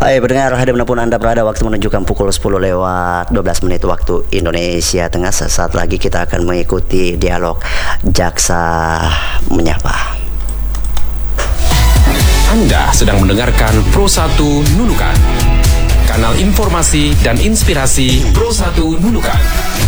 Hai pendengar, dimanapun Anda berada, waktu menunjukkan pukul 10 lewat 12 menit waktu Indonesia Tengah. Sesaat lagi kita akan mengikuti dialog Jaksa Menyapa. Anda sedang mendengarkan Pro 1 Nunukan, kanal informasi dan inspirasi Pro 1 Nunukan.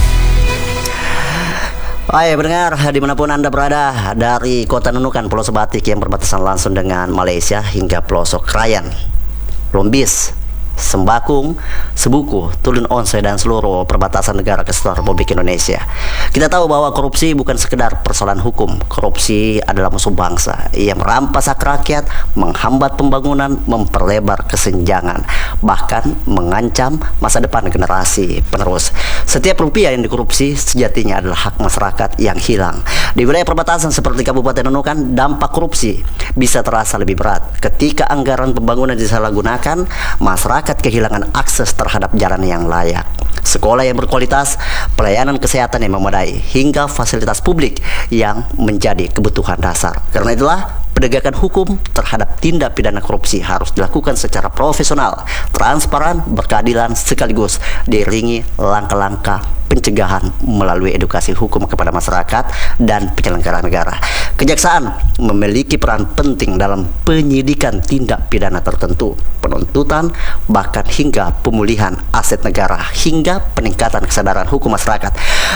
Hai pendengar, dimanapun Anda berada, dari kota Nunukan, Pulau Sebatik yang berbatasan langsung dengan Malaysia hingga pelosok Krayan, Lombis, Sembakung, Sebuku, Tulun Onse, dan seluruh perbatasan negara Kesatuan Republik Indonesia. Kita tahu bahwa korupsi bukan sekedar persoalan hukum. Korupsi adalah musuh bangsa. Ia merampas hak rakyat, menghambat pembangunan, memperlebar kesenjangan, bahkan mengancam masa depan generasi penerus. Setiap rupiah yang dikorupsi sejatinya adalah hak masyarakat yang hilang. Di wilayah perbatasan seperti Kabupaten Nunukan, dampak korupsi bisa terasa lebih berat. Ketika anggaran pembangunan disalahgunakan, masyarakat kehilangan akses terhadap jalan yang layak, sekolah yang berkualitas, pelayanan kesehatan yang memadai, hingga fasilitas publik yang menjadi kebutuhan dasar. Karena itulah, penegakan hukum terhadap tindak pidana korupsi harus dilakukan secara profesional, transparan, berkeadilan, sekaligus diiringi langkah-langkah pencegahan melalui edukasi hukum kepada masyarakat dan penyelenggara negara. Kejaksaan memiliki peran penting dalam penyidikan tindak pidana tertentu, penuntutan, bahkan hingga pemulihan aset negara, hingga peningkatan kesadaran hukum masyarakat.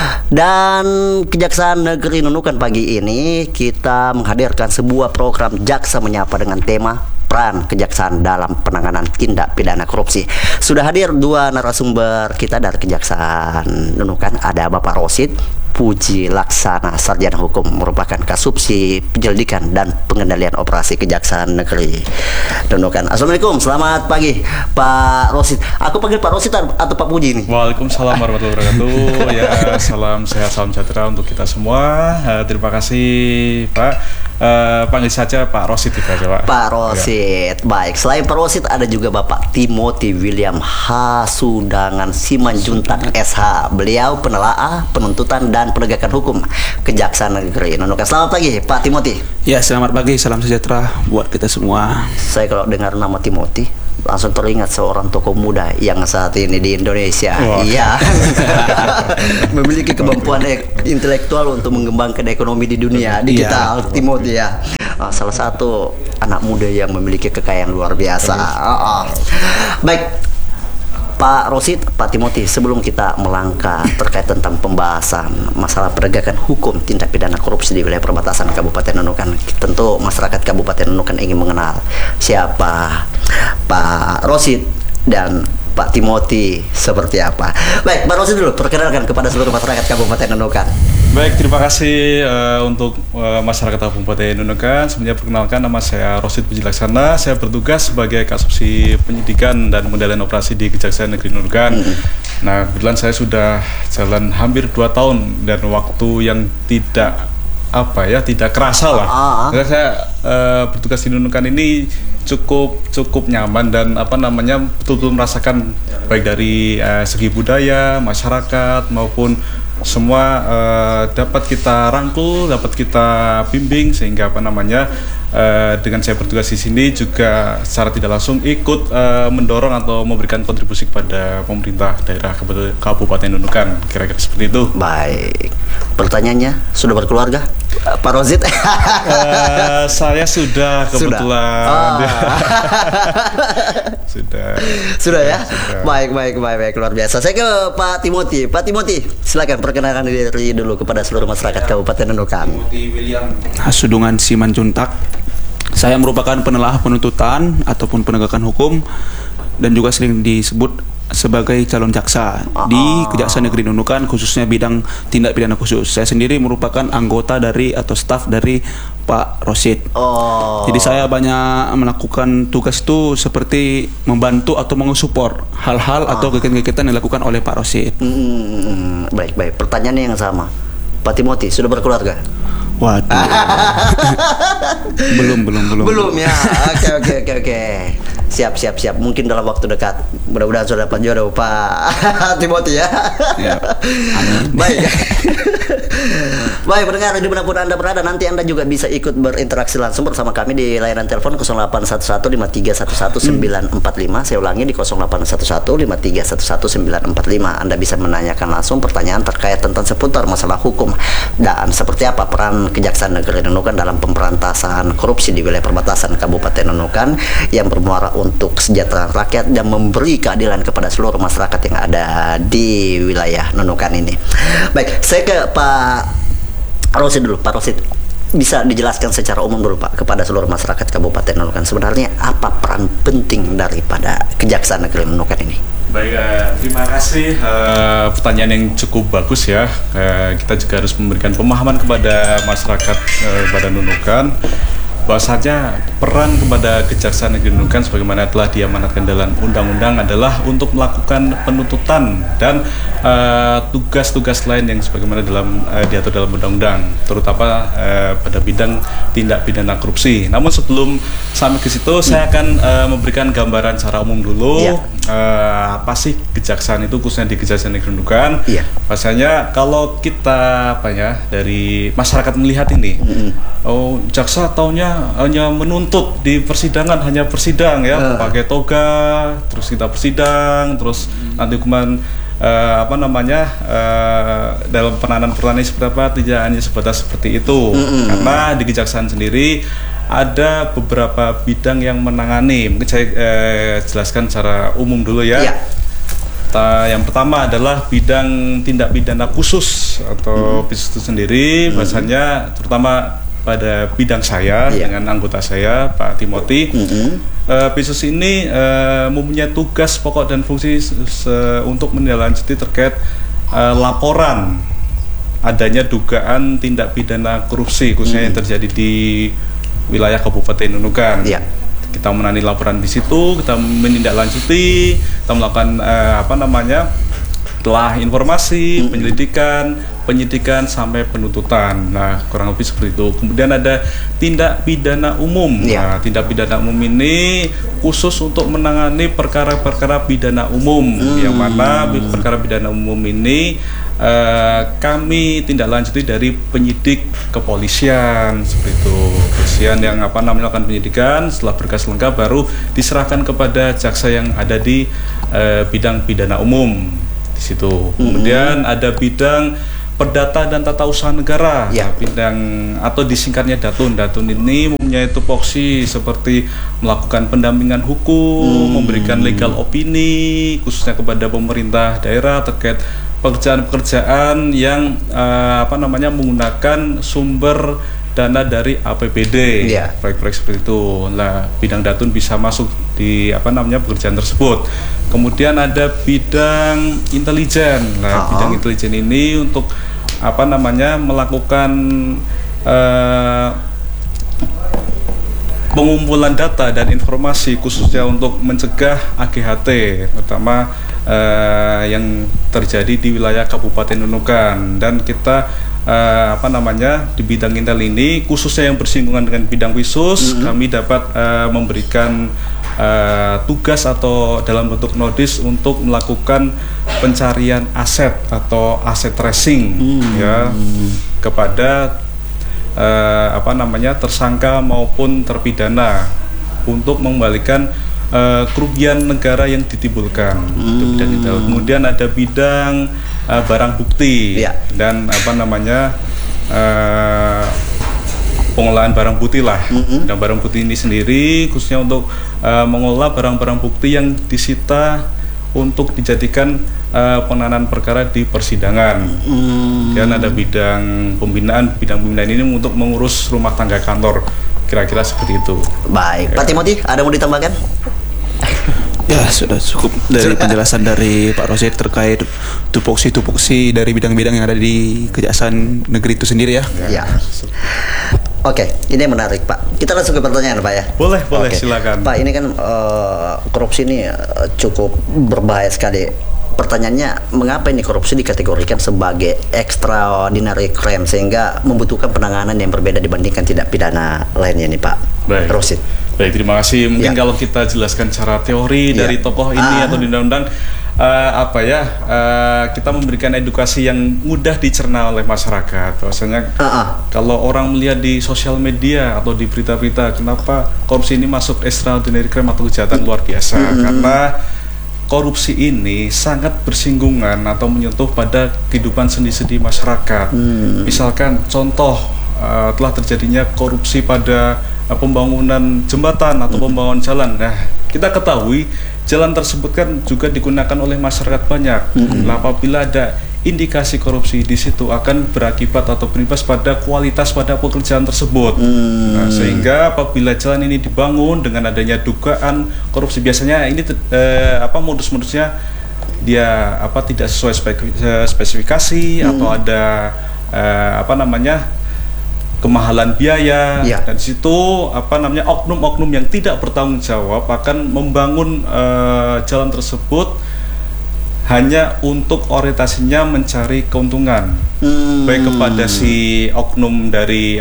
Dan Kejaksaan Negeri Nunukan pagi ini kita menghadirkan sebuah program Jaksa Menyapa dengan tema peran kejaksaan dalam penanganan tindak pidana korupsi. Sudah hadir dua narasumber kita dari Kejaksaan Nunukan. Ada Bapak Rosid Puji Laksana, Sarjana Hukum, merupakan Kasubsi Penyelidikan dan Pengendalian Operasi Kejaksaan Negeri Nunukan. Assalamualaikum, selamat pagi Pak Rosid. Aku panggil Pak Rosid atau Pak Puji ini? Waalaikumsalam warahmatullahi wabarakatuh. Ya, salam sehat, salam sejahtera untuk kita semua. Terima kasih Pak. Panggil saja Pak Rosid itu aja Pak. Pak Rosid, ya. Baik. Selain Pak Rosid ada juga Bapak Timothy William Hasudangan Simanjuntak SH. Beliau penelaah, penuntutan dan penegakan hukum Kejaksaan Negeri Nunukan. Selamat pagi Pak Timothy. Ya, selamat pagi, salam sejahtera buat kita semua. Saya kalau dengar nama Timothy langsung teringat seorang tokoh muda yang saat ini di Indonesia. Iya. Memiliki kemampuan intelektual untuk mengembangkan ekonomi di dunia digital. Timothy ya. Salah satu anak muda yang memiliki kekayaan luar biasa. Baik Pak Rosid, Pak Timothy, sebelum kita melangkah terkait tentang pembahasan masalah penegakan hukum tindak pidana korupsi di wilayah perbatasan Kabupaten Nunukan, tentu masyarakat Kabupaten Nunukan ingin mengenal siapa Pak Rosid dan Pak Timothy seperti apa. Baik, Pak Rosid dulu, perkenalkan kepada seluruh masyarakat Kabupaten Nunukan. Baik, terima kasih untuk masyarakat Kabupaten Nunukan. Sebenarnya perkenalkan, nama saya Rosid Puji Laksana. Saya bertugas sebagai Kasubsi Penyidikan dan Pengendalian Operasi di Kejaksaan Negeri Nunukan. Nah, kebetulan saya sudah jalan hampir 2 tahun dan waktu yang tidak kerasa lah. Karena saya bertugas di Nunukan ini cukup nyaman dan betul-betul merasakan baik dari segi budaya, masyarakat maupun semua dapat kita rangkul, dapat kita bimbing, sehingga dengan saya bertugas di sini juga secara tidak langsung ikut mendorong atau memberikan kontribusi kepada pemerintah daerah Kabupaten Nunukan, kira-kira seperti itu. Baik, pertanyaannya, sudah berkeluarga Pak Rosid? Saya sudah kebetulan. Sudah ya. Sudah. Baik, luar biasa. Saya ke Pak Timothy. Pak Timothy, silakan perkenalkan diri dulu kepada seluruh masyarakat Kabupaten Nunukan. Timothy William Hasudangan Simanjuntak. Saya merupakan penelaah penuntutan ataupun penegakan hukum dan juga sering disebut sebagai calon jaksa di Kejaksaan Negeri Nunukan, khususnya bidang tindak pidana khusus. Saya sendiri merupakan anggota dari atau staf dari Pak Rosid. Jadi saya banyak melakukan tugas itu seperti membantu atau mensupport hal-hal atau kegiatan-kegiatan yang dilakukan oleh Pak Rosid. Baik. Pertanyaannya yang sama. Pak Timothy, sudah berkeluarga? Waduh. belum ya. Oke. Siap. Mungkin dalam waktu dekat. Mudah-mudahan sudah dapat jodoh Pak Timothy ya. Ya. Amin. Baik. Baik, pendengar dimanapun Anda berada, nanti Anda juga bisa ikut berinteraksi langsung bersama kami di layanan telepon 081153111945. Saya ulangi di 081153111945. Anda bisa menanyakan langsung pertanyaan terkait tentang seputar masalah hukum dan seperti apa peran Kejaksaan Negeri Nunukan dalam pemberantasan korupsi di wilayah perbatasan Kabupaten Nunukan yang bermuara untuk kesejahteraan rakyat dan memberi keadilan kepada seluruh masyarakat yang ada di wilayah Nunukan ini. Baik, saya ke Pak Rosid dulu. Pak Rosid, bisa dijelaskan secara umum dulu Pak kepada seluruh masyarakat Kabupaten Nunukan sebenarnya apa peran penting daripada Kejaksaan Negeri Nunukan ini? Baik, terima kasih. Pertanyaan yang cukup bagus ya. Kita juga harus memberikan pemahaman kepada masyarakat pada Nunukan bahwasanya peran kepada Kejaksaan Negeri Nunukan sebagaimana telah diamanatkan dalam undang-undang adalah untuk melakukan penuntutan dan tugas-tugas lain yang sebagaimana diatur dalam undang-undang, terutama pada bidang tindak pidana korupsi. Namun sebelum sampai ke situ, saya akan memberikan gambaran secara umum dulu. Ya. Apa sih kejaksaan itu, khususnya di Kejaksaan Negeri Nunukan? Iya. Bahasanya kalau kita dari masyarakat melihat ini, oh jaksa taunya hanya menuntut di persidangan, hanya bersidang ya, pakai toga, terus kita bersidang, terus nanti hukuman dalam penanganan perkara seperti apa, tidak hanya sebatas seperti itu. Karena di kejaksaan sendiri ada beberapa bidang yang menangani. Mungkin saya jelaskan secara umum dulu ya. Ya. Yang pertama adalah bidang tindak pidana khusus atau BIS itu sendiri, bahasanya terutama pada bidang saya dengan anggota saya Pak Timothy. BIS ini mempunyai tugas pokok dan fungsi untuk menindaklanjuti terkait laporan adanya dugaan tindak pidana korupsi khususnya yang terjadi di wilayah Kabupaten Nunukan. Ya. Kita menangani laporan di situ, kita menindaklanjuti, kita melakukan telah informasi, penyelidikan, penyidikan sampai penuntutan. Nah, kurang lebih seperti itu. Kemudian ada tindak pidana umum. Ya. Nah, tindak pidana umum ini khusus untuk menangani perkara-perkara pidana umum, yang mana perkara pidana umum ini kami tindak lanjuti dari penyidik kepolisian seperti itu. Kepolisian yang melakukan penyidikan, setelah berkas lengkap baru diserahkan kepada jaksa yang ada di bidang pidana umum di situ. Kemudian ada bidang perdata dan tata usaha negara, bidang atau disingkatnya Datun. Datun ini mempunyai tupoksi seperti melakukan pendampingan hukum, memberikan legal opini khususnya kepada pemerintah daerah terkait pekerjaan-pekerjaan yang menggunakan sumber dana dari APBD, proyek-proyek seperti itu. Nah, bidang Datun bisa masuk di pekerjaan tersebut. Kemudian ada bidang intelijen. Nah, bidang intelijen ini untuk melakukan pengumpulan data dan informasi khususnya untuk mencegah AGHT, terutama yang terjadi di wilayah Kabupaten Nunukan. Dan kita di bidang intel ini khususnya yang bersinggungan dengan bidang khusus, kami dapat memberikan tugas atau dalam bentuk notis untuk melakukan pencarian aset atau aset tracing kepada tersangka maupun terpidana untuk mengembalikan kerugian negara yang ditimbulkan. Itu bidang itu. Kemudian ada bidang barang bukti dan pengolahan barang bukti lah. Dan barang bukti ini sendiri khususnya untuk mengolah barang-barang bukti yang disita untuk dijadikan penanganan perkara di persidangan. Dan ada bidang pembinaan ini untuk mengurus rumah tangga kantor, kira-kira seperti itu. Baik, Pak Timothy, ada mau ditambahkan? Ya, sudah cukup dari penjelasan dari Pak Rosid terkait tupoksi dari bidang-bidang yang ada di Kejaksaan Negeri itu sendiri ya. Ya. Oke, ini menarik Pak. Kita langsung ke pertanyaan Pak ya. Boleh, silakan. Pak, ini kan korupsi ini cukup berbahaya sekali. pertanyaannya, mengapa ini korupsi dikategorikan sebagai extraordinary crime sehingga membutuhkan penanganan yang berbeda dibandingkan tindak pidana lainnya nih Pak Rosid? Baik, terima kasih. Mungkin kalau kita jelaskan secara teori dari tokoh ini atau di undang-undang, kita memberikan edukasi yang mudah dicerna oleh masyarakat. Bahwasanya kalau orang melihat di sosial media atau di berita-berita, kenapa korupsi ini masuk extraordinary crime atau kejahatan luar biasa? Karena korupsi ini sangat bersinggungan atau menyentuh pada kehidupan sendi-sendi masyarakat. Misalkan contoh, telah terjadinya korupsi pada pembangunan jembatan atau pembangunan jalan. Nah, kita ketahui jalan tersebut kan juga digunakan oleh masyarakat banyak. Nah, apabila ada indikasi korupsi di situ akan berakibat atau berimbas pada kualitas pada pekerjaan tersebut. Nah, sehingga apabila jalan ini dibangun dengan adanya dugaan korupsi, biasanya ini modus-modusnya dia tidak sesuai spesifikasi atau ada kemahalan biaya, dan di situ oknum-oknum yang tidak bertanggung jawab akan membangun jalan tersebut hanya untuk orientasinya mencari keuntungan, baik kepada si oknum dari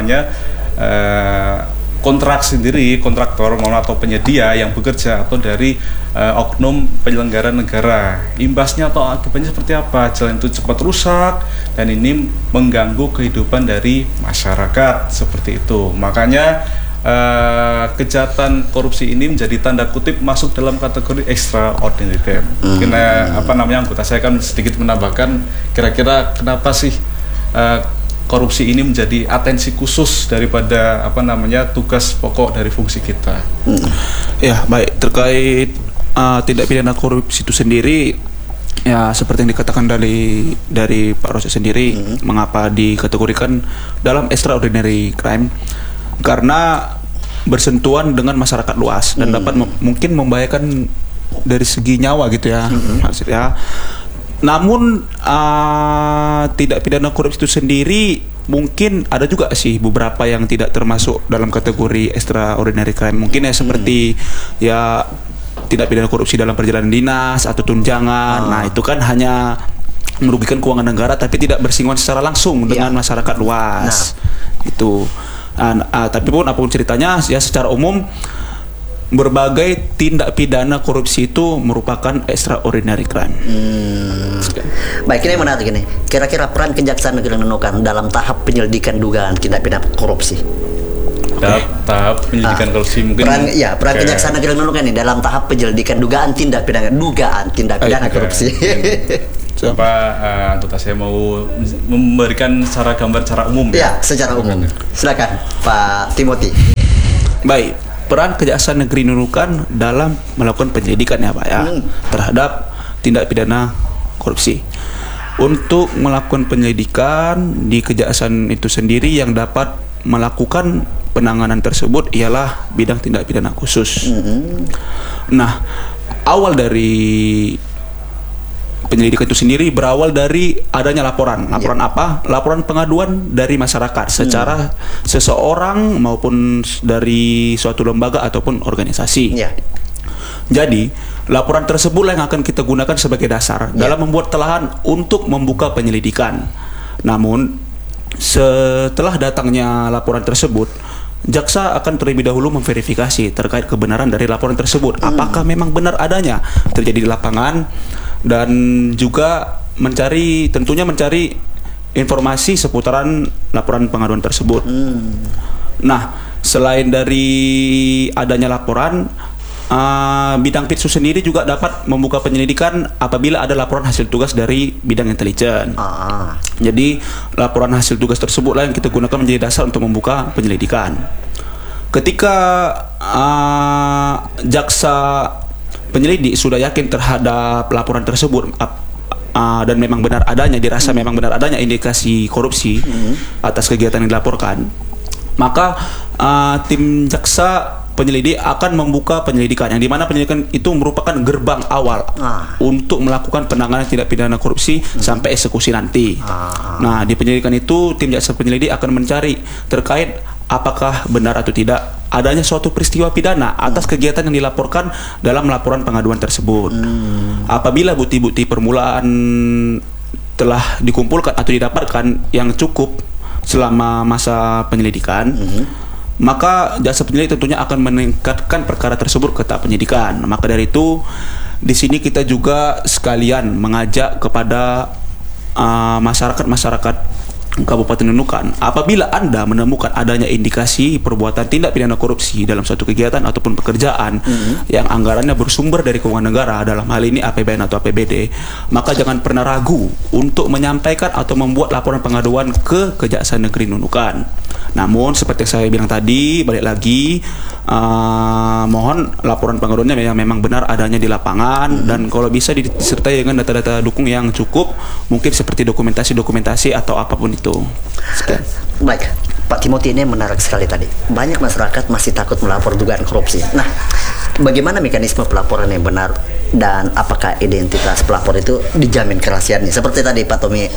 kontrak sendiri, kontraktor atau penyedia yang bekerja, atau dari oknum penyelenggara negara. Imbasnya atau akibatnya seperti apa? Jalan itu cepat rusak dan ini mengganggu kehidupan dari masyarakat, seperti itu. Makanya kejahatan korupsi ini menjadi tanda kutip masuk dalam kategori extraordinary crime. Anggota saya kan sedikit menambahkan, kira-kira kenapa sih korupsi ini menjadi atensi khusus daripada tugas pokok dari fungsi kita. Ya, baik, terkait tindak pidana korupsi itu sendiri, ya seperti yang dikatakan dari Pak Rosid sendiri, mengapa dikategorikan dalam extraordinary crime? Karena bersentuhan dengan masyarakat luas dan dapat mungkin membahayakan dari segi nyawa gitu ya, maksudnya. Namun tindak pidana korupsi itu sendiri mungkin ada juga sih beberapa yang tidak termasuk dalam kategori extraordinary crime. Mungkin ya seperti ya tindak pidana korupsi dalam perjalanan dinas atau tunjangan. Nah, itu kan hanya merugikan keuangan negara tapi tidak bersinggungan secara langsung dengan masyarakat luas. Itu. Tapi pun apapun ceritanya, ya secara umum berbagai tindak pidana korupsi itu merupakan extraordinary crime. Baik, ini menarik ini. Kira-kira peran Kejaksaan Negeri Nunukan dalam tahap penyelidikan dugaan tindak pidana korupsi. Tahap penyelidikan korupsi mungkin. Peran Kejaksaan Negeri Nunukan ini dalam tahap penyelidikan dugaan tindak pidana korupsi. Anggota saya mau memberikan secara gambar secara umum. Ya, secara umum. Silakan Pak Timothy. Baik. Peran Kejaksaan Negeri Nunukan dalam melakukan penyelidikan ya Pak ya terhadap tindak pidana korupsi. Untuk melakukan penyelidikan di Kejaksaan itu sendiri, yang dapat melakukan penanganan tersebut ialah bidang tindak pidana khusus. Nah, awal dari penyelidikan itu sendiri berawal dari adanya laporan. Laporan apa? Laporan pengaduan dari masyarakat secara seseorang maupun dari suatu lembaga ataupun organisasi. Jadi, laporan tersebut yang akan kita gunakan sebagai dasar dalam membuat telahan untuk membuka penyelidikan. Namun, setelah datangnya laporan tersebut, jaksa akan terlebih dahulu memverifikasi terkait kebenaran dari laporan tersebut. Apakah memang benar adanya terjadi di lapangan, dan juga tentunya mencari informasi seputaran laporan pengaduan tersebut. Nah, selain dari adanya laporan, bidang Pitsu sendiri juga dapat membuka penyelidikan apabila ada laporan hasil tugas dari bidang intelijen. Jadi laporan hasil tugas tersebutlah yang kita gunakan menjadi dasar untuk membuka penyelidikan. Ketika jaksa penyelidik sudah yakin terhadap laporan tersebut dan memang benar adanya, dirasa memang benar adanya indikasi korupsi atas kegiatan yang dilaporkan, maka tim jaksa penyelidik akan membuka penyelidikan, yang dimana penyelidikan itu merupakan gerbang awal untuk melakukan penanganan tindak pidana korupsi sampai eksekusi nanti. Nah, di penyelidikan itu tim jaksa penyelidik akan mencari terkait apakah benar atau tidak adanya suatu peristiwa pidana atas kegiatan yang dilaporkan dalam laporan pengaduan tersebut. Apabila bukti-bukti permulaan telah dikumpulkan atau didapatkan yang cukup selama masa penyelidikan, maka jasa penyelidik tentunya akan meningkatkan perkara tersebut ke tahap penyidikan. Maka dari itu, di sini kita juga sekalian mengajak kepada masyarakat Kabupaten Nunukan, apabila Anda menemukan adanya indikasi perbuatan tindak pidana korupsi dalam suatu kegiatan ataupun pekerjaan yang anggarannya bersumber dari keuangan negara, dalam hal ini APBN atau APBD, maka jangan pernah ragu untuk menyampaikan atau membuat laporan pengaduan ke Kejaksaan Negeri Nunukan. Namun seperti saya bilang tadi, balik lagi, mohon laporan pengaduannya yang memang benar adanya di lapangan, dan kalau bisa disertai dengan data-data dukung yang cukup, mungkin seperti dokumentasi atau apapun itu. Sekian. Baik, Pak Timothy, ini menarik sekali tadi. Banyak masyarakat masih takut melapor dugaan korupsi. Nah, bagaimana mekanisme pelaporan yang benar dan apakah identitas pelapor itu dijamin kerahasiaannya? Seperti tadi Pak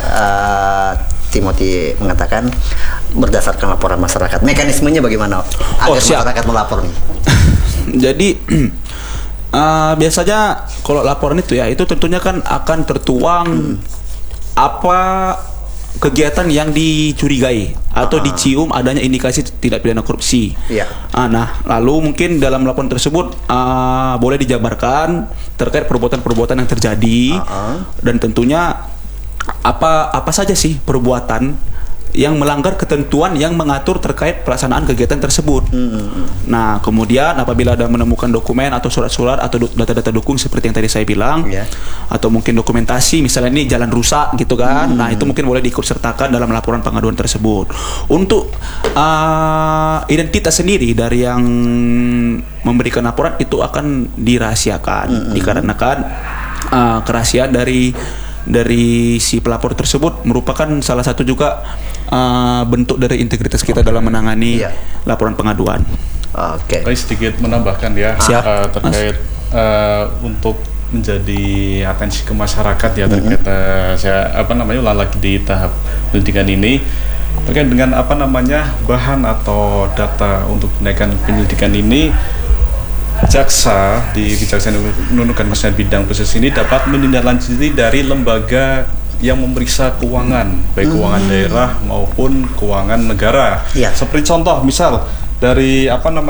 Timothy mengatakan berdasarkan laporan masyarakat. Mekanismenya bagaimana agar masyarakat melapor nih? Jadi biasanya kalau laporan itu ya, itu tentunya kan akan tertuang apa kegiatan yang dicurigai atau dicium adanya indikasi tidak pidana korupsi. Nah, lalu mungkin dalam laporan tersebut boleh dijabarkan terkait perbuatan-perbuatan yang terjadi, dan tentunya apa saja sih perbuatan yang melanggar ketentuan yang mengatur terkait pelaksanaan kegiatan tersebut. Nah, kemudian apabila ada menemukan dokumen atau surat-surat atau data-data dukung seperti yang tadi saya bilang, atau mungkin dokumentasi, misalnya ini jalan rusak gitu kan, nah itu mungkin boleh diikut sertakan dalam laporan pengaduan tersebut. Untuk identitas sendiri dari yang memberikan laporan itu akan dirahasiakan, dikarenakan kerahasiaan dari si pelapor tersebut merupakan salah satu juga bentuk dari integritas kita dalam menangani laporan pengaduan. Saya sedikit menambahkan ya, terkait untuk menjadi atensi ke masyarakat ya, terkait saya ulang lagi di tahap penyidikan ini terkait dengan bahan atau data untuk menaikkan penyelidikan ini. Jaksa di Kejaksaan Nunukan khususnya bidang khusus ini dapat menindaklanjuti dari lembaga yang memeriksa keuangan, baik keuangan daerah maupun keuangan negara. Seperti contoh, misal dari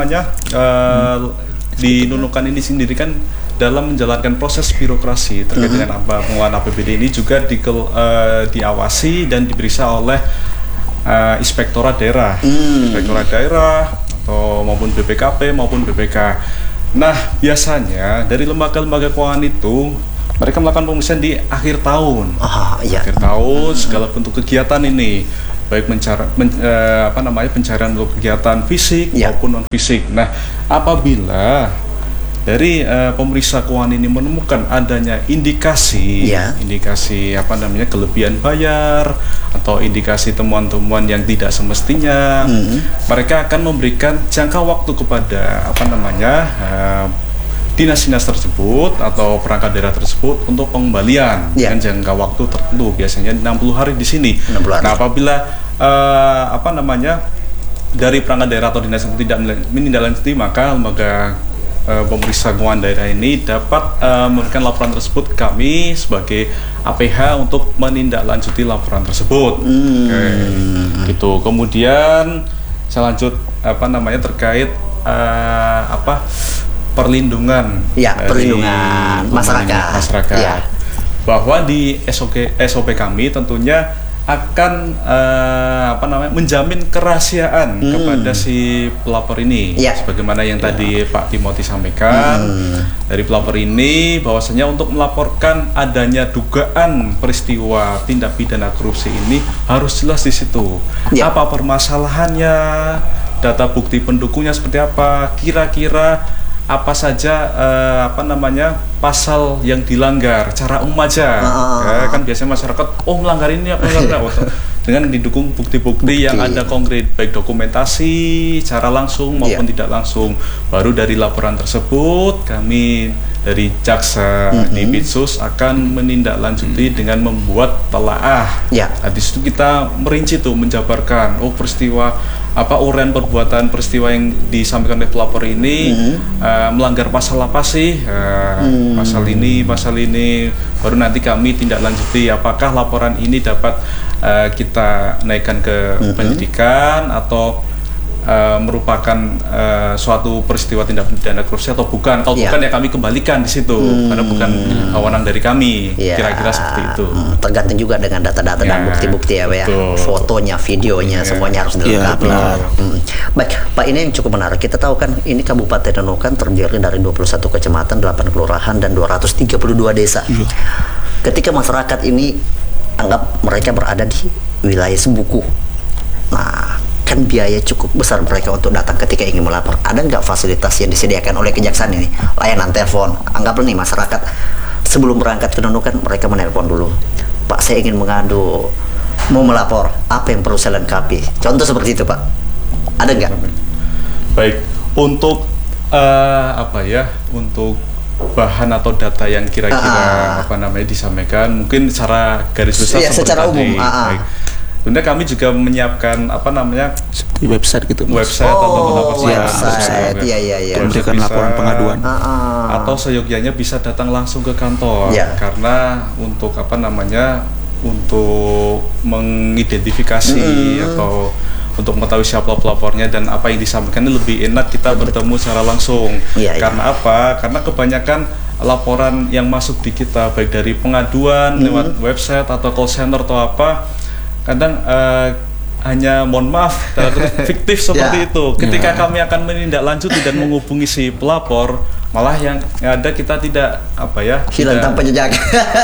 di Nunukan ini sendiri kan dalam menjalankan proses birokrasi terkait dengan pengelolaan APBD ini juga diawasi dan diperiksa oleh inspektorat daerah, atau maupun BPKP maupun BPK. Nah, biasanya dari lembaga-lembaga keuangan itu mereka melakukan pemeriksaan di akhir tahun. Akhir tahun segala bentuk kegiatan ini, baik pencarian untuk kegiatan fisik maupun non fisik. Nah, apabila dari pemeriksa keuangan ini menemukan adanya indikasi kelebihan bayar atau indikasi temuan-temuan yang tidak semestinya, mereka akan memberikan jangka waktu kepada dinas-dinas tersebut atau perangkat daerah tersebut untuk pengembalian dengan jangka waktu tertentu, biasanya 60 hari di sini. Nah, apabila dari perangkat daerah atau dinas itu tidak menindaklanjuti, maka lembaga pemeriksa keuangan daerah ini dapat memberikan laporan tersebut ke kami sebagai APH untuk menindaklanjuti laporan tersebut. Gitu. Kemudian saya lanjut terkait perlindungan perlindungan masyarakat. Bahwa di SOP kami tentunya akan menjamin kerahasiaan kepada si pelapor ini, sebagaimana yang tadi Pak Timothy sampaikan. Dari pelapor ini bahwasanya untuk melaporkan adanya dugaan peristiwa tindak pidana korupsi ini harus jelas di situ. Apa permasalahannya, data bukti pendukungnya seperti apa, kira-kira apa saja pasal yang dilanggar, cara umum aja. Kan biasanya masyarakat melanggar ini apa dengan didukung bukti-bukti yang ada konkret, baik dokumentasi secara langsung maupun tidak langsung. Baru dari laporan tersebut kami dari jaksa di Bitsus akan menindaklanjuti dengan membuat telaah. Ya. Nah, di situ kita merinci tuh, menjabarkan peristiwa apa, uraian perbuatan peristiwa yang disampaikan oleh pelapor ini melanggar pasal apa sih, pasal ini, baru nanti kami tindak lanjuti apakah laporan ini dapat kita naikkan ke penyidikan atau merupakan suatu peristiwa tindak pidana korupsi atau bukan. Kalau bukan ya kami kembalikan di situ karena bukan wewenang dari kami. Kira-kira seperti itu. Tergantung juga dengan data-data dan bukti-bukti ya, Pak ya. Fotonya, videonya, semuanya harus dilengkapi. Baik, Pak, ini yang cukup menarik. Kita tahu kan ini Kabupaten Nunukan terdiri dari 21 kecamatan, 8 kelurahan dan 232 desa. Ketika masyarakat ini anggap mereka berada di wilayah Sebuku. Nah, kan biaya cukup besar mereka untuk datang ketika ingin melapor. Ada nggak fasilitas yang disediakan oleh kejaksaan ini? Layanan telepon. Anggaplah nih masyarakat sebelum berangkat ke Nunukan mereka menelpon dulu. Pak, saya ingin mengadu, mau melapor. Apa yang perlu saya lengkapi? Contoh seperti itu, Pak. Ada nggak? Baik, untuk untuk bahan atau data yang kira-kira disampaikan, mungkin secara garis besar secara umum. Baik. Sebenarnya kami juga menyiapkan seperti website gitu, website atau website, memberikan laporan pengaduan, atau seyogyanya bisa datang langsung ke kantor, karena untuk untuk mengidentifikasi atau untuk mengetahui siapa pelapornya dan apa yang disampaikan ini lebih enak kita bertemu secara langsung. Karena apa? Karena kebanyakan laporan yang masuk di kita baik dari pengaduan lewat website atau call center atau apa, kadang hanya mohon maaf fiktif seperti itu. Ketika kami akan menindaklanjuti dan menghubungi si pelapor, malah yang ada kita tidak hilang tanpa jejak,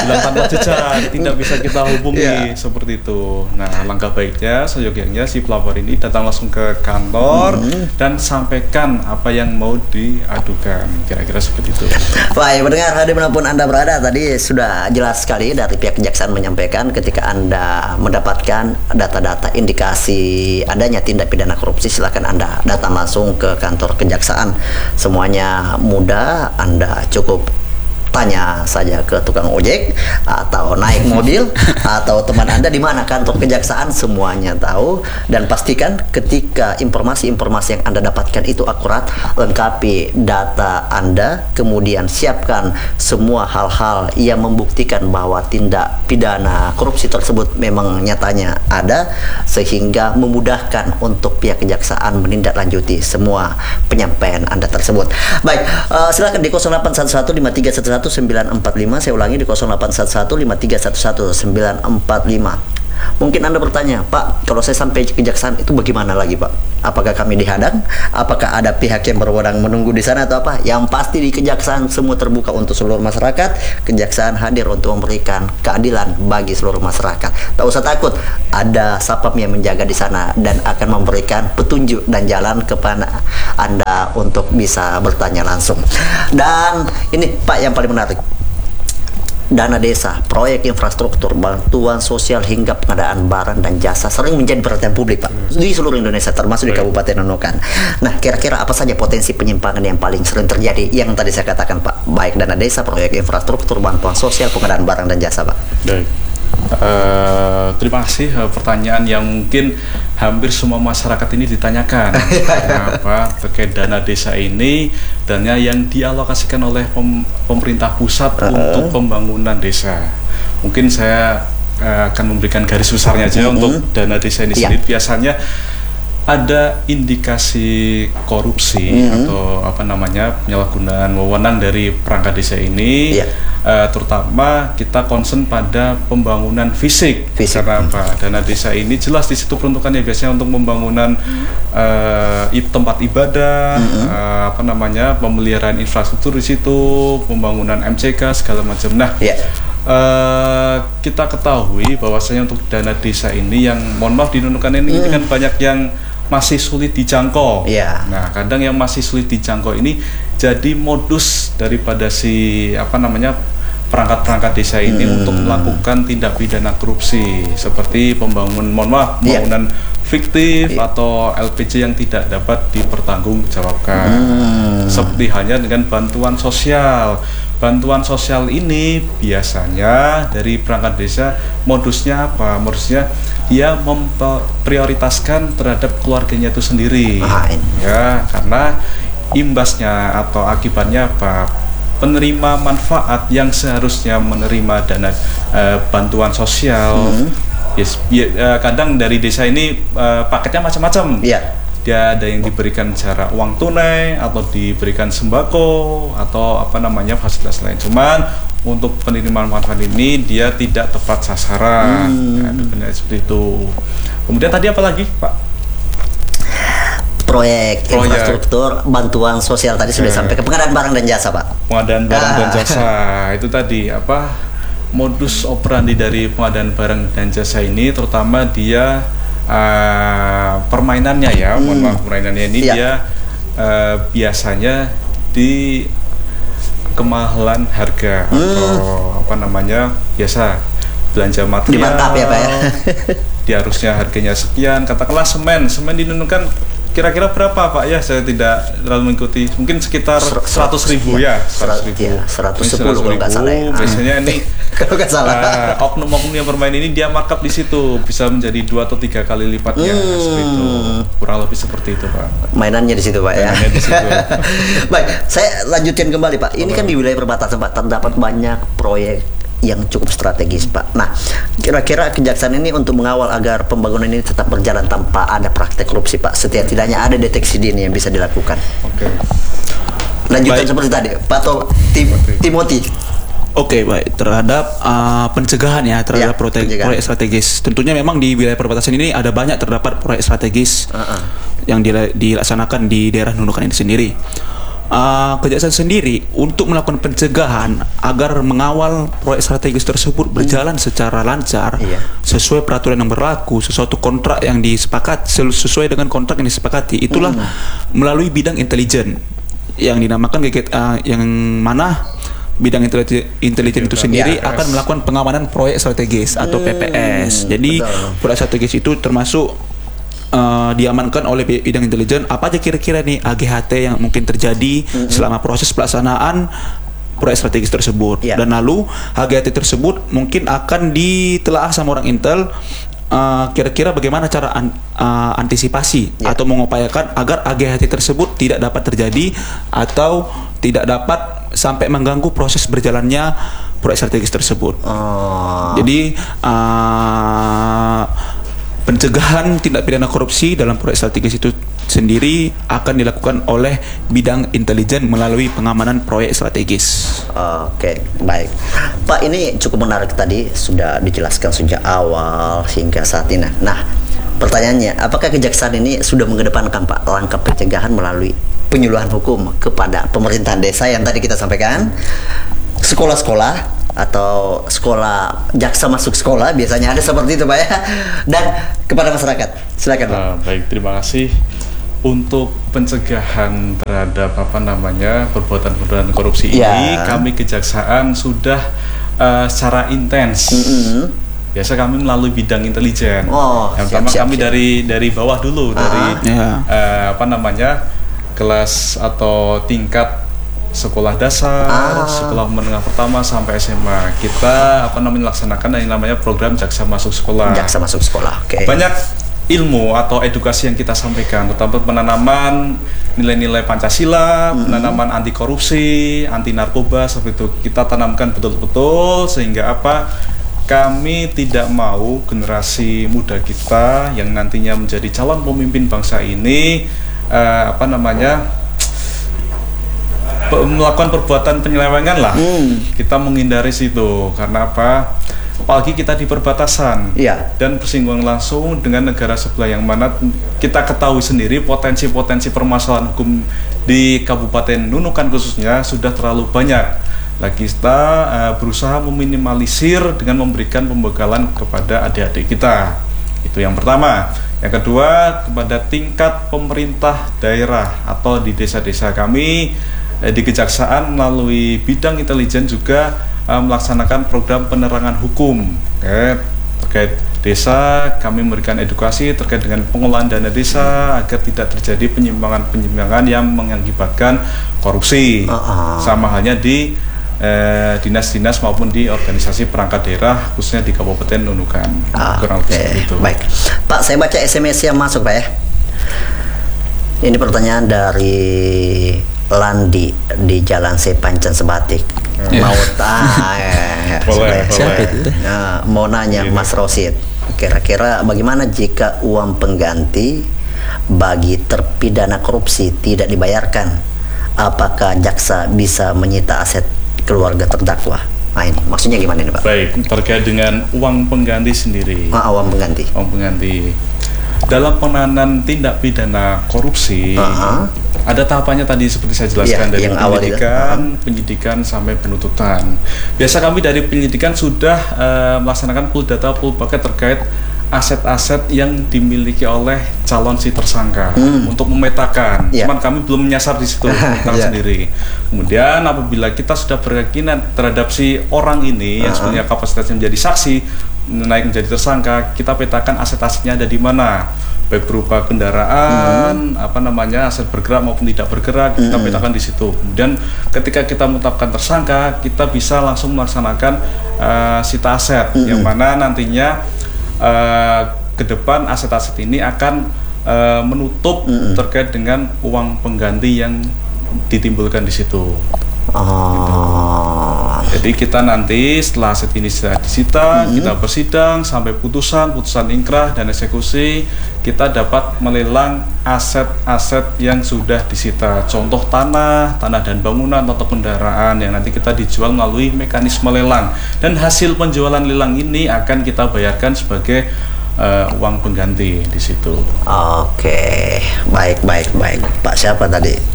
tidak bisa kita hubungi seperti itu. Nah, langkah baiknya seyogyanya si pelapor ini datang langsung ke kantor dan sampaikan apa yang mau diadukan, kira-kira seperti itu. Baik, pendengar dimanapun Anda berada, tadi sudah jelas sekali dari pihak kejaksaan menyampaikan ketika Anda mendapatkan data-data indikasi adanya tindak pidana korupsi, silakan Anda datang langsung ke kantor kejaksaan. Semuanya mudah. Anda cukup tanya saja ke tukang ojek atau naik mobil atau teman Anda di mana kantor kejaksaan, semuanya tahu. Dan pastikan ketika informasi-informasi yang Anda dapatkan itu akurat, lengkapi data Anda, kemudian siapkan semua hal-hal yang membuktikan bahwa tindak pidana korupsi tersebut memang nyatanya ada, sehingga memudahkan untuk pihak kejaksaan menindaklanjuti semua penyampaian Anda tersebut. Baik, silakan di 0811 5311 945. Saya ulangi di 0811 5311 945. Mungkin Anda bertanya, Pak, kalau saya sampai kejaksaan itu bagaimana lagi, Pak? Apakah kami dihadang? Apakah ada pihak yang berwenang menunggu di sana atau apa? Yang pasti di kejaksaan semua terbuka untuk seluruh masyarakat. Kejaksaan hadir untuk memberikan keadilan bagi seluruh masyarakat. Tak usah takut, ada satpam yang menjaga di sana dan akan memberikan petunjuk dan jalan kepada Anda untuk bisa bertanya langsung. Dan ini, Pak, yang paling menarik, dana desa, proyek infrastruktur, bantuan sosial hingga pengadaan barang dan jasa sering menjadi perhatian publik, Pak, di seluruh Indonesia termasuk di Kabupaten Nunukan. Nah, kira-kira apa saja potensi penyimpangan yang paling sering terjadi yang tadi saya katakan, Pak? Baik dana desa, proyek infrastruktur, bantuan sosial, pengadaan barang dan jasa, Pak. Baik. Terima kasih, pertanyaan yang mungkin hampir semua masyarakat ini ditanyakan. Apa terkait dana desa ini, dana yang dialokasikan oleh pemerintah pusat untuk pembangunan desa. Mungkin saya akan memberikan garis besarnya aja untuk dana desa ini sendiri. Biasanya ada indikasi korupsi atau penyalahgunaan wewenang dari perangkat desa ini, terutama kita concern pada pembangunan fisik. Karena apa? Dana desa ini jelas di situ peruntukannya biasanya untuk pembangunan tempat ibadah, pemeliharaan infrastruktur di situ, pembangunan MCK segala macam. Nah, kita ketahui bahwasanya untuk dana desa ini yang mohon maaf di Nunukan ini kan banyak yang masih sulit dijangkau. Nah, kadang yang masih sulit dijangkau ini jadi modus daripada si perangkat-perangkat desa ini untuk melakukan tindak pidana korupsi seperti pembangunan fiktif atau LPJ yang tidak dapat dipertanggungjawabkan. Seperti halnya dengan bantuan sosial. Bantuan sosial ini biasanya dari perangkat desa modusnya apa? Modusnya dia memprioritaskan terhadap keluarganya itu sendiri. Ya, karena imbasnya atau akibatnya apa? Penerima manfaat yang seharusnya menerima dana bantuan sosial. Kadang dari desa ini paketnya macam-macam. Dia ada yang diberikan secara uang tunai atau diberikan sembako atau fasilitas lain. Cuman untuk penerimaan manfaat ini dia tidak tepat sasaran. Benar seperti itu. Kemudian tadi apa lagi, Pak? Proyek infrastruktur bantuan sosial tadi sudah sampai ke pengadaan barang dan jasa, Pak. Pengadaan barang dan jasa itu tadi modus operandi dari pengadaan barang dan jasa ini, terutama dia permainannya ya, mohon maaf, permainannya ini dia biasanya di kemahalan harga atau biasa belanja material. Dimantap ya, Pak ya. Di harusnya harganya sekian, katakanlah semen dinunukan kira-kira berapa, Pak? Ya, saya tidak terlalu mengikuti. Mungkin sekitar 100.000 ya. 100.000. Ya, 110 kalau nggak salah ya. Biasanya ini kalau nggak salah. oknum-oknum yang bermain ini dia markup di situ bisa menjadi 2 atau 3 kali lipatnya seperti itu. Kurang lebih seperti itu, Pak. Mainannya di situ, Pak ya. Mainannya di situ. Baik, saya lanjutin kembali, Pak. Ini kan di wilayah perbatasan, Pak, terdapat banyak proyek yang cukup strategis, Pak. Nah, kira-kira kejaksaan ini untuk mengawal agar pembangunan ini tetap berjalan tanpa ada praktek korupsi, Pak. Setidaknya ada deteksi dini yang bisa dilakukan. Oke. Lanjutan seperti tadi, Pak Timothy. Oke, baik. Terhadap pencegahan ya terhadap proyek strategis. Tentunya memang di wilayah perbatasan ini ada banyak terdapat proyek strategis yang dilaksanakan di daerah Nunukan ini sendiri. Kejaksaan sendiri untuk melakukan pencegahan agar mengawal proyek strategis tersebut berjalan secara lancar sesuai peraturan yang berlaku, sesuatu kontrak yang disepakati, sesuai dengan kontrak yang disepakati, itulah melalui bidang intelijen yang dinamakan yang mana bidang intelijen itu sendiri akan melakukan pengamanan proyek strategis atau PPS. Jadi proyek strategis itu termasuk diamankan oleh bidang intelijen apa aja kira-kira nih AGHT yang mungkin terjadi selama proses pelaksanaan proyek strategis tersebut. Dan lalu AGHT tersebut mungkin akan ditelaah sama orang Intel kira-kira bagaimana cara antisipasi atau mengupayakan agar AGHT tersebut tidak dapat terjadi atau tidak dapat sampai mengganggu proses berjalannya proyek strategis tersebut. Jadi pencegahan tindak pidana korupsi dalam proyek strategis itu sendiri akan dilakukan oleh bidang intelijen melalui pengamanan proyek strategis. Oke, baik. Pak, ini cukup menarik tadi, sudah dijelaskan sejak awal hingga saat ini. Nah, pertanyaannya, apakah kejaksaan ini sudah mengedepankan, Pak, langkah pencegahan melalui penyuluhan hukum kepada pemerintahan desa yang tadi kita sampaikan, sekolah-sekolah, atau sekolah jaksa masuk sekolah, biasanya ada seperti itu, Pak ya, dan kepada masyarakat. Silakan, Pak. Baik, terima kasih. Untuk pencegahan terhadap perbuatan-perbuatan korupsi ini, kami kejaksaan sudah secara intens. Biasa kami melalui bidang intelijen. Yang pertama kami dari bawah dulu, dari kelas atau tingkat sekolah dasar, sekolah menengah pertama sampai SMA. Kita melaksanakan yang namanya program jaksa masuk sekolah. Jaksa masuk sekolah. Banyak ilmu atau edukasi yang kita sampaikan, terutama penanaman nilai-nilai Pancasila, penanaman anti korupsi, anti narkoba, seperti itu kita tanamkan betul-betul sehingga kami tidak mau generasi muda kita yang nantinya menjadi calon pemimpin bangsa ini melakukan perbuatan penyelewengan lah. Kita menghindari situ karena apalagi kita di perbatasan dan bersinggungan langsung dengan negara sebelah yang mana kita ketahui sendiri potensi-potensi permasalahan hukum di Kabupaten Nunukan khususnya sudah terlalu banyak. Lagi kita berusaha meminimalisir dengan memberikan pembekalan kepada adik-adik kita. Itu yang pertama. Yang kedua, kepada tingkat pemerintah daerah atau di desa-desa kami di kejaksaan melalui bidang intelijen juga melaksanakan program penerangan hukum terkait desa, kami memberikan edukasi terkait dengan pengolahan dana desa agar tidak terjadi penyimpangan-penyimpangan yang mengakibatkan korupsi. Sama halnya di dinas-dinas maupun di organisasi perangkat daerah khususnya di Kabupaten Nunukan. Kurang lebih seperti itu. Baik, Pak, saya baca SMS yang masuk, Pak ya. Ini pertanyaan dari Landi di Jalan Sepancan Sebatik. Mau boleh. mau nanya Mas Rosid, kira-kira bagaimana jika uang pengganti bagi terpidana korupsi tidak dibayarkan? Apakah jaksa bisa menyita aset keluarga terdakwa? Nah, ini maksudnya gimana ini, Pak? Baik, terkait dengan uang pengganti sendiri. Uang pengganti. Uang pengganti. Dalam penanganan tindak pidana korupsi, ada tahapannya tadi seperti saya jelaskan, dari penyidikan sampai penuntutan. Biasa kami dari penyidikan sudah melaksanakan pool data, pool bucket terkait aset-aset yang dimiliki oleh calon si tersangka untuk memetakan. Cuman kami belum menyasar di situ sendiri. Kemudian apabila kita sudah berkeyakinan terhadap si orang ini yang sebenarnya kapasitasnya menjadi saksi naik menjadi tersangka, kita petakan aset-asetnya ada di mana, baik berupa kendaraan, aset bergerak maupun tidak bergerak, kita petakan di situ. Kemudian ketika kita menetapkan tersangka, kita bisa langsung melaksanakan sita aset, yang mana nantinya ke depan aset-aset ini akan menutup terkait dengan uang pengganti yang ditimbulkan di situ. Jadi kita nanti setelah aset ini sudah disita, kita bersidang sampai putusan inkrah dan eksekusi, kita dapat melelang aset-aset yang sudah disita. Contoh tanah dan bangunan atau kendaraan yang nanti kita dijual melalui mekanisme lelang. Dan hasil penjualan lelang ini akan kita bayarkan sebagai uang pengganti di situ. Oke, baik. Pak siapa tadi?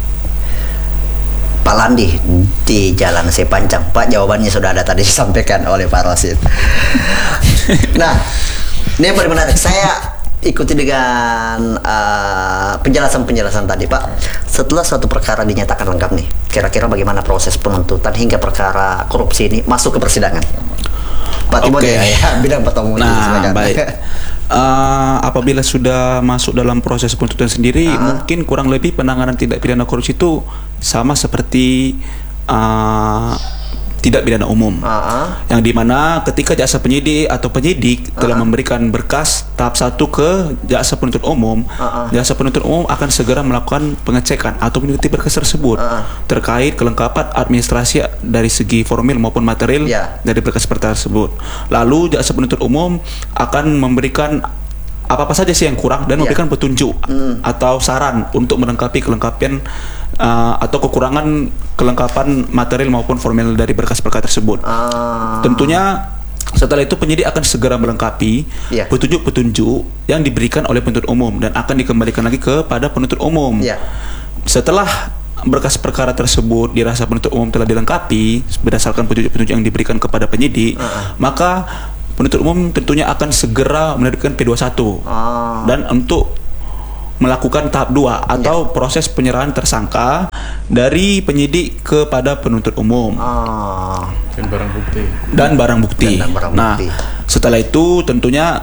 Pak Landi di Jalan Sepancang. Pak, jawabannya sudah ada tadi disampaikan oleh Pak Rosid. Nah, ini yang paling menarik. Saya ikuti dengan penjelasan tadi, Pak. Setelah suatu perkara dinyatakan lengkap nih, kira-kira bagaimana proses penuntutan hingga perkara korupsi ini masuk ke persidangan? Pak Timothy, bidang pertemuan. Baik. Apabila sudah masuk dalam proses penuntutan sendiri, mungkin kurang lebih penanganan tindak pidana korupsi itu sama seperti tindak pidana umum, yang dimana ketika jaksa penyidik atau penyidik telah memberikan berkas tahap 1 ke jaksa penuntut umum, jaksa penuntut umum akan segera melakukan pengecekan atau meneliti berkas tersebut terkait kelengkapan administrasi dari segi formil maupun material dari berkas tersebut. Lalu jaksa penuntut umum akan memberikan apa saja sih yang kurang dan memberikan petunjuk atau saran untuk melengkapi kelengkapan atau kekurangan kelengkapan material maupun formil dari berkas-berkas tersebut. Tentunya setelah itu penyidik akan segera melengkapi petunjuk-petunjuk yang diberikan oleh penuntut umum dan akan dikembalikan lagi kepada penuntut umum. Setelah berkas perkara tersebut dirasa penuntut umum telah dilengkapi berdasarkan petunjuk-petunjuk yang diberikan kepada penyidik, maka penuntut umum tentunya akan segera menerbitkan P21 dan untuk melakukan tahap 2 atau proses penyerahan tersangka dari penyidik kepada penuntut umum dan barang bukti. Nah, setelah itu tentunya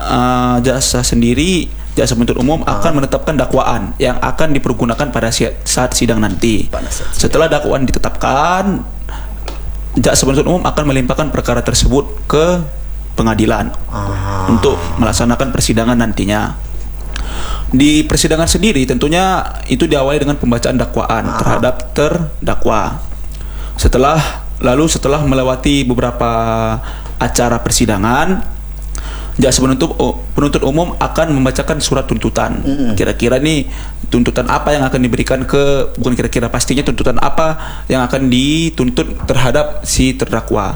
jaksa penuntut umum akan menetapkan dakwaan yang akan dipergunakan pada saat sidang nanti. Setelah dakwaan ditetapkan, jaksa penuntut umum akan melimpahkan perkara tersebut ke pengadilan untuk melaksanakan persidangan nantinya. Di persidangan sendiri tentunya itu diawali dengan pembacaan dakwaan terhadap terdakwa. Setelah melewati beberapa acara persidangan, jaksa penuntut umum akan membacakan surat tuntutan. Kira-kira nih tuntutan apa yang akan diberikan bukan kira-kira, pastinya tuntutan apa yang akan dituntut terhadap si terdakwa.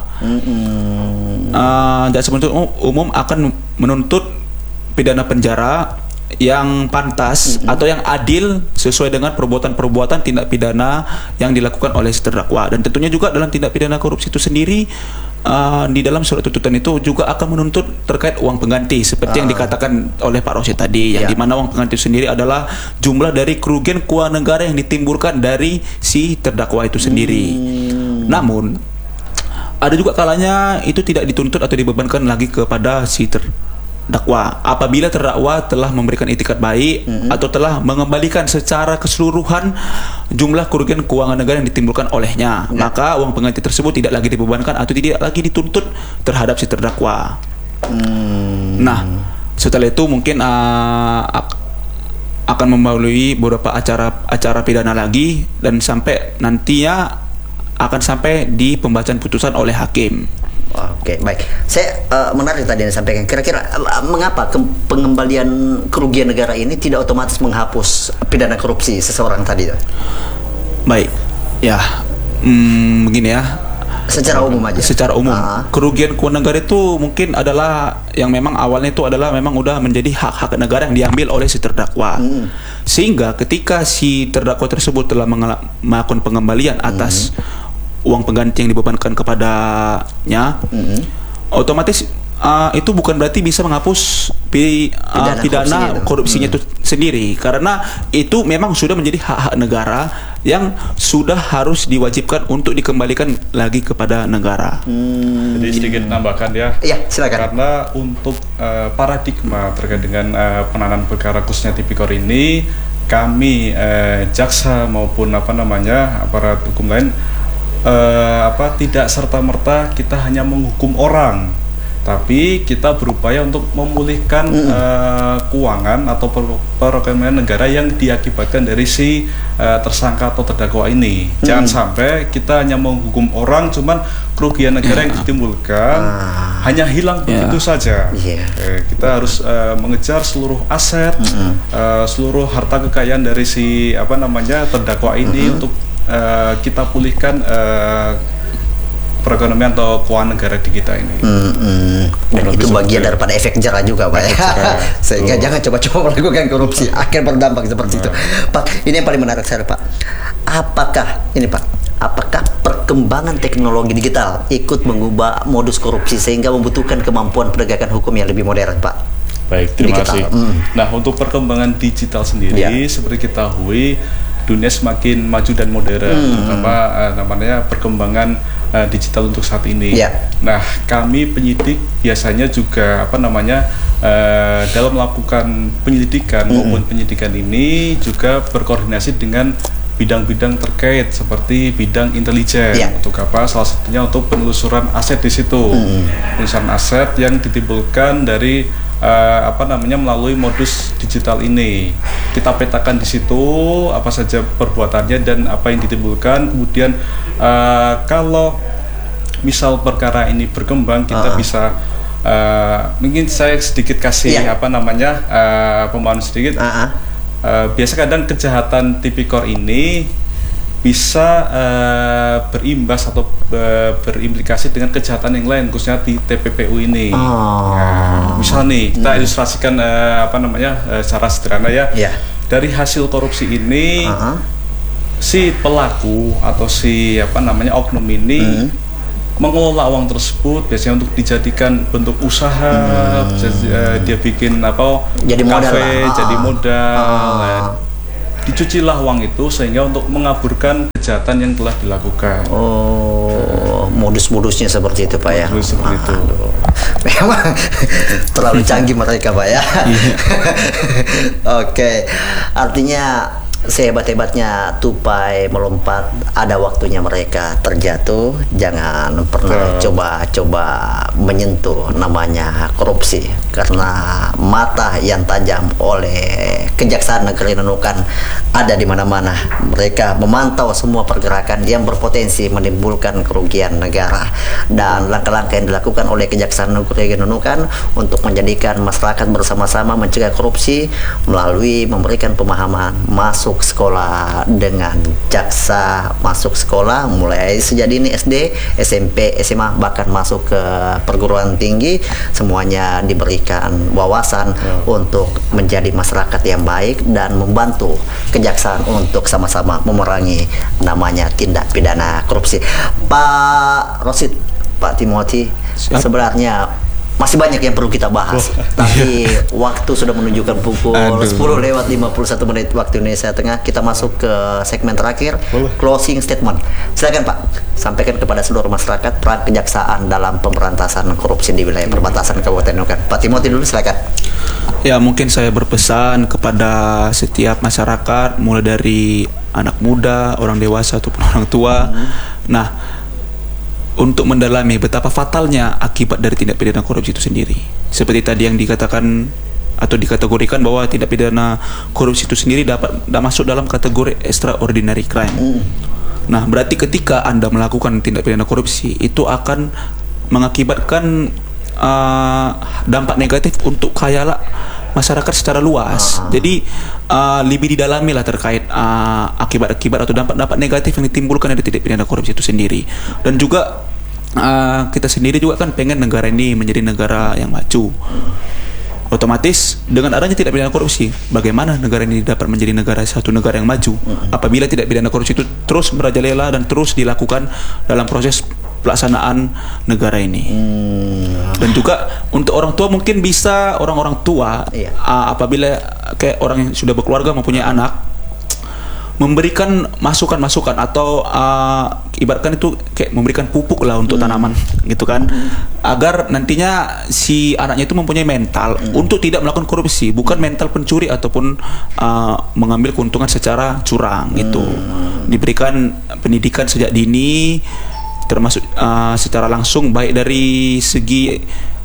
Jaksa penuntut umum akan menuntut pidana penjara yang pantas atau yang adil sesuai dengan perbuatan-perbuatan tindak pidana yang dilakukan oleh si terdakwa. Dan tentunya juga dalam tindak pidana korupsi itu sendiri, di dalam surat tuntutan itu juga akan menuntut terkait uang pengganti seperti yang dikatakan oleh Pak Rosid tadi, yang dimana uang pengganti sendiri adalah jumlah dari kerugian keuangan negara yang ditimbulkan dari si terdakwa itu sendiri. Namun ada juga kalanya itu tidak dituntut atau dibebankan lagi kepada si terdakwa apabila terdakwa telah memberikan itikat baik atau telah mengembalikan secara keseluruhan jumlah kerugian keuangan negara yang ditimbulkan olehnya, maka uang pengganti tersebut tidak lagi dibebankan atau tidak lagi dituntut terhadap si terdakwa. Nah, setelah itu mungkin akan melalui beberapa acara pidana lagi dan sampai nantinya akan sampai di pembacaan putusan oleh hakim. Oke, baik. Saya menarik tadi yang disampaikan. Kira-kira mengapa pengembalian kerugian negara ini tidak otomatis menghapus pidana korupsi seseorang tadi? Baik, ya, begini ya. Secara umum aja. Secara umum, kerugian keuangan negara itu mungkin adalah yang memang awalnya itu adalah memang udah menjadi hak-hak negara yang diambil oleh si terdakwa. Sehingga ketika si terdakwa tersebut telah melakukan pengembalian atas uang pengganti yang dibebankan kepadanya, otomatis itu bukan berarti bisa menghapus pidana korupsinya itu sendiri, karena itu memang sudah menjadi hak-hak negara yang sudah harus diwajibkan untuk dikembalikan lagi kepada negara. Jadi sedikit tambahkan ya. Iya, silakan. Karena untuk paradigma terkait dengan penanganan perkara khususnya tipikor ini, kami jaksa maupun aparat hukum lain tidak serta-merta kita hanya menghukum orang, tapi kita berupaya untuk memulihkan keuangan atau perekonomian negara yang diakibatkan dari si tersangka atau terdakwa ini. Jangan sampai kita hanya menghukum orang, cuman kerugian negara yang ditimbulkan hanya hilang begitu saja. Kita harus mengejar seluruh aset, seluruh harta kekayaan dari si terdakwa ini untuk kita pulihkan perekonomian atau keuangan negara di kita ini. Dan itu bagian daripada efek jerah juga, Pak ya. Sehingga jangan coba-coba melakukan korupsi, akan berdampak seperti itu. Pak, ini yang paling menarik saya, Pak. Apakah perkembangan teknologi digital ikut mengubah modus korupsi sehingga membutuhkan kemampuan penegakan hukum yang lebih modern, Pak? Baik, terima kasih. Nah, untuk perkembangan digital sendiri, seperti kita ketahui, dunia semakin maju dan modern, terutama perkembangan digital untuk saat ini. Nah, kami penyidik biasanya juga dalam melakukan penyelidikan maupun penyidikan ini juga berkoordinasi dengan bidang-bidang terkait seperti bidang intelijen. Untuk salah satunya untuk penelusuran aset di situ. Penelusuran aset yang ditimbulkan dari melalui modus digital ini. Kita petakan di situ apa saja perbuatannya dan apa yang ditimbulkan. Kemudian kalau misal perkara ini berkembang, kita bisa mungkin saya sedikit kasih pemahaman sedikit. Biasa kadang kejahatan tipikor ini bisa berimbas atau berimplikasi dengan kejahatan yang lain, khususnya di TPPU ini. Misal nih, kita ilustrasikan secara sederhana ya. Dari hasil korupsi ini, si pelaku atau si oknum ini mengelola uang tersebut biasanya untuk dijadikan bentuk usaha, dia bikin jadi kafe, jadi modal. Dicucilah uang itu sehingga untuk mengaburkan kejahatan yang telah dilakukan. Modus-modusnya seperti itu, Pak ya. Modus seperti itu. Memang terlalu canggih mereka, Pak ya. Oke, artinya sehebat-hebatnya tupai melompat, ada waktunya mereka terjatuh. Jangan pernah coba-coba menyentuh namanya korupsi, karena mata yang tajam oleh Kejaksaan Negeri Nunukan ada di mana-mana. Mereka memantau semua pergerakan yang berpotensi menimbulkan kerugian negara, dan langkah-langkah yang dilakukan oleh Kejaksaan Negeri Nunukan untuk menjadikan masyarakat bersama-sama mencegah korupsi melalui memberikan pemahaman, masuk sekolah dengan jaksa, masuk sekolah mulai sejak dini SD, SMP, SMA, bahkan masuk ke perguruan tinggi, semuanya diberikan wawasan untuk menjadi masyarakat yang baik dan membantu kejaksaan untuk sama-sama memerangi namanya tindak pidana korupsi. Pak Rosid, Pak Timothy, sebenarnya masih banyak yang perlu kita bahas. Tapi waktu sudah menunjukkan pukul 10:51 waktu Indonesia Tengah. Kita masuk ke segmen terakhir, closing statement. Silakan Pak, sampaikan kepada seluruh masyarakat peran kejaksaan dalam pemberantasan korupsi di wilayah perbatasan Kabupaten Nunukan. Pak Timothy dulu, silakan. Ya, mungkin saya berpesan kepada setiap masyarakat, mulai dari anak muda, orang dewasa ataupun orang tua. Nah, untuk mendalami betapa fatalnya akibat dari tindak pidana korupsi itu sendiri. Seperti tadi yang dikatakan atau dikategorikan bahwa tindak pidana korupsi itu sendiri dapat masuk dalam kategori extraordinary crime. Nah, berarti ketika Anda melakukan tindak pidana korupsi, itu akan mengakibatkan dampak negatif untuk khayal masyarakat secara luas. Jadi lebih didalami lah terkait akibat-akibat atau dampak-dampak negatif yang ditimbulkan dari tindak pidana korupsi itu sendiri. Dan juga kita sendiri juga kan pengen negara ini menjadi negara yang maju. Otomatis dengan adanya tindak pidana korupsi, bagaimana negara ini dapat menjadi satu negara yang maju apabila tindak pidana korupsi itu terus merajalela dan terus dilakukan dalam proses pelaksanaan negara ini. Dan juga untuk orang tua, mungkin bisa orang-orang tua apabila kayak orang yang sudah berkeluarga mempunyai anak, memberikan masukan-masukan atau ibaratkan itu kayak memberikan pupuk lah untuk tanaman gitu kan, agar nantinya si anaknya itu mempunyai mental untuk tidak melakukan korupsi, bukan mental pencuri ataupun mengambil keuntungan secara curang gitu. Diberikan pendidikan sejak dini, termasuk secara langsung, baik dari segi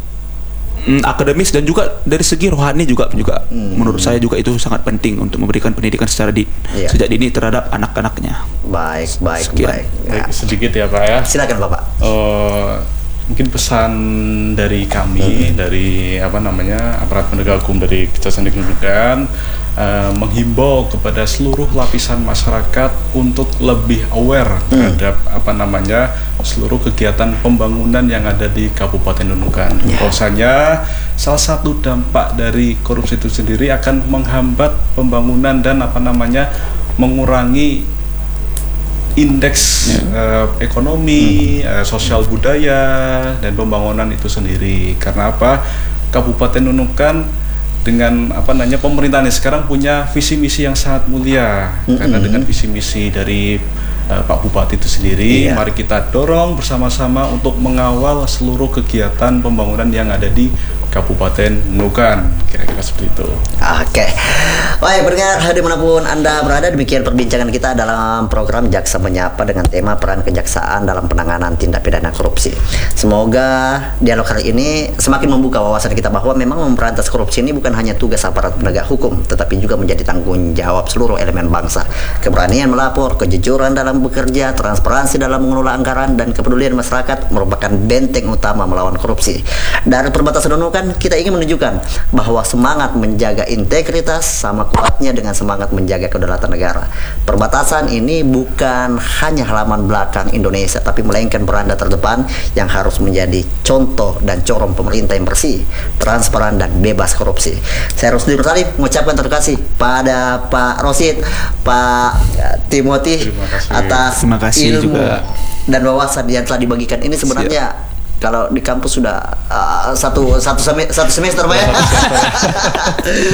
akademis dan juga dari segi rohani juga menurut saya juga itu sangat penting untuk memberikan pendidikan secara sejak dini terhadap anak-anaknya. Baik. Sedikit ya Pak ya. Silakan Bapak. Mungkin pesan dari kami, dari aparat penegak hukum dari Kejaksaan Negeri Nunukan, menghimbau kepada seluruh lapisan masyarakat untuk lebih aware terhadap seluruh kegiatan pembangunan yang ada di Kabupaten Nunukan. Bahwasanya salah satu dampak dari korupsi itu sendiri akan menghambat pembangunan dan mengurangi indeks ekonomi, sosial budaya dan pembangunan itu sendiri. Karena apa? Kabupaten Nunukan dengan pemerintahannya sekarang punya visi misi yang sangat mulia. Karena dengan visi misi dari Pak Bupati itu sendiri, mari kita dorong bersama-sama untuk mengawal seluruh kegiatan pembangunan yang ada di Kabupaten Nunukan. Kira-kira seperti itu. Oke. Baik, pendengar dimanapun Anda berada, demikian perbincangan kita dalam program Jaksa Menyapa dengan tema peran kejaksaan dalam penanganan tindak pidana korupsi. Semoga dialog kali ini semakin membuka wawasan kita bahwa memang memberantas korupsi ini bukan hanya tugas aparat penegak hukum, tetapi juga menjadi tanggung jawab seluruh elemen bangsa. Keberanian melapor, kejujuran dalam bekerja, transparansi dalam mengelola anggaran, dan kepedulian masyarakat merupakan benteng utama melawan korupsi. Dari perbatasan Nunukan, kita ingin menunjukkan bahwa semangat menjaga integritas sama kuatnya dengan semangat menjaga kedaulatan negara. Perbatasan ini bukan hanya halaman belakang Indonesia, tapi melainkan beranda terdepan yang harus menjadi contoh dan corong pemerintah yang bersih, transparan, dan bebas korupsi. Saya Rusdi Nursalim mengucapkan terima kasih pada Pak Rosid, Pak Timothy atas ilmu juga dan wawasan yang telah dibagikan. Ini sebenarnya kalau di kampus sudah satu semester Pak ya.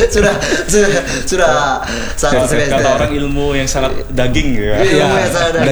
sudah satu semester. Kata orang ilmu yang sangat daging ya. Ilmu yang sangat daging.